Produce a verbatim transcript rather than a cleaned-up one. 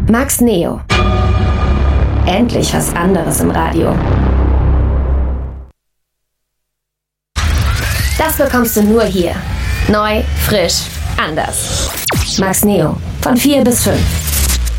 Max Neo. Endlich was anderes im Radio. Das bekommst du nur hier. Neu, frisch, anders. Max Neo. Von vier bis fünf.